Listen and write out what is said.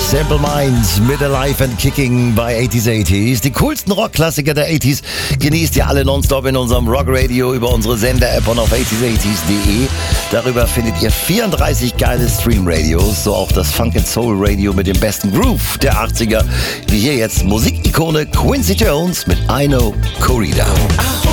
Simple Minds mit Alive and Kicking bei 80s. Die coolsten Rockklassiker der 80s genießt ihr alle nonstop in unserem Rockradio über unsere Sender-App und auf 80s.de. Darüber findet ihr 34 geile Stream-Radios, so auch das Funk and Soul Radio mit dem besten Groove der 80er. Wie hier jetzt Musikikone Quincy Jones mit I Know Corrida.